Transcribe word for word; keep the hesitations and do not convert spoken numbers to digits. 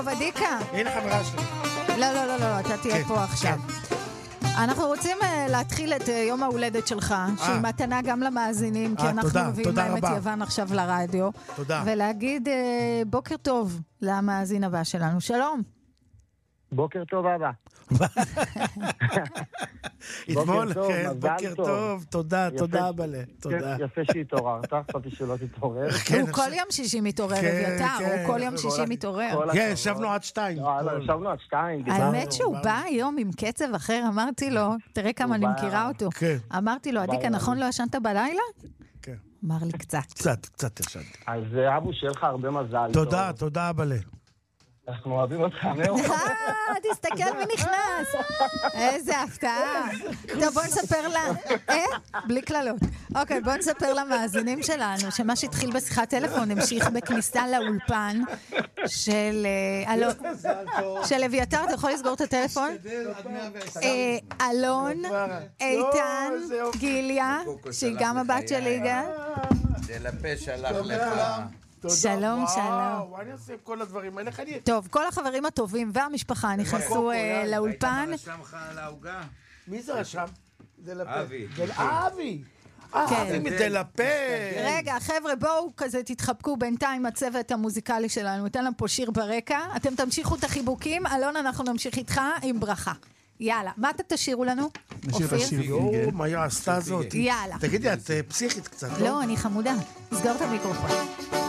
עדיקה. הנה חברה שלי. לא, לא, לא, לא, אתה תהיה כן, פה עכשיו. כן. אנחנו רוצים uh, להתחיל את uh, יום ההולדת שלך, שהיא מתנה גם למאזינים, כי אה, אנחנו תודה, מביאים תודה להם את רבה. יוון עכשיו לרדיו. תודה. ולהגיד uh, בוקר טוב למאזין הבא שלנו. שלום. בוקר טוב אבא. אתמול, טוב, כן, מזל בוקר טוב. טוב, תודה, יפה. תודה אבאלה, תודה. כן, יפה שהתעוררת, חשבתי שלא תתעורר. כן, הוא עכשיו- כל יום שישי מתעורר, כן, אביתר, כן. הוא כל יום כל שישי ה- מתעורר. כל כן, הכבוד. ישבנו עד שתיים. לא, לא, ישבנו עד שתיים. דיברנו. האמת שהוא דיברנו. בא היום עם קצב אחר, אמרתי לו, תראה כמה אני בא- מכירה אותו. כן. אמרתי לו, עדיקה, בא- נכון לא ישנת בלילה? כן. אמר לי קצת. קצת, קצת ישנתי. אז אה, אבו, שיהיה לך הרבה מזל. תודה, טוב. תודה אבאלה. אנחנו אוהבים אותך מאוד. אה, תסתכל מי נכנס. איזה הפתעה. טוב, בוא נספר לה... אה? בלי כללות. אוקיי, בוא נספר למאזינים שלנו, שמה שהתחיל בשיחת טלפון המשיך בכניסה לאולפן של... אה, אלון... של אביתר, אתה יכול לסגור את הטלפון? אה, אלון, איתן, גיליה, שהיא גם הבת של יגאל. דלפה שלח לך. שלום, שלום. וואו, אני עושה כל הדברים האלה. איך אני... טוב, כל החברים הטובים והמשפחה נכנסו אה, לאולפן. היית רשם לך על העוגה? מי זה רשם? דלפה. אבי. דל- אבי. אה, כן. אבי מדלפה. רגע, חבר'ה, בואו כזה תתחבקו בינתיים הצוות המוזיקלי שלנו. ניתן להם פה שיר ברקע. אתם תמשיכו את החיבוקים. אלון, אנחנו נמשיך איתך עם ברכה. יאללה, מה אתם תשאירו לנו? אופיר? יואו, מה היא עשתה זאת? יאללה. תגידי, את אה, פסיכית קצת, לא, אני חמודה. סגור את המיקרופון.